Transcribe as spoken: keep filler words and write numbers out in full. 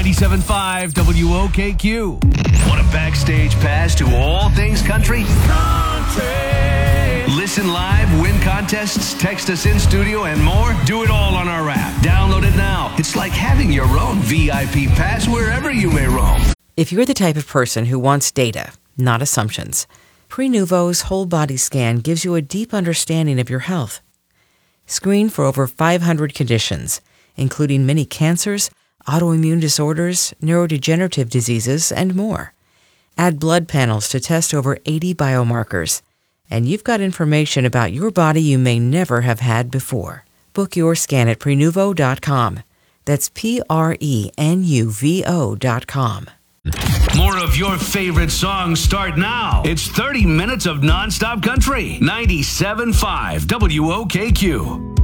ninety-seven point five W O K Q. Want a backstage pass to all things country? Country. Listen live, win contests, text us in studio, and more? Do it all on our app. Download it now. It's like having your own V I P pass wherever you may roam. If you're the type of person who wants data, not assumptions, Prenuvo's whole body scan gives you a deep understanding of your health. Screen for over five hundred conditions, including many cancers, autoimmune disorders, neurodegenerative diseases, and more. Add blood panels to test over eighty biomarkers, and you've got information about your body you may never have had before. Book your scan at Prenuvo dot com. That's P R E N U V O dot com. More of your favorite songs start now. It's thirty minutes of nonstop country. ninety-seven point five W O K Q.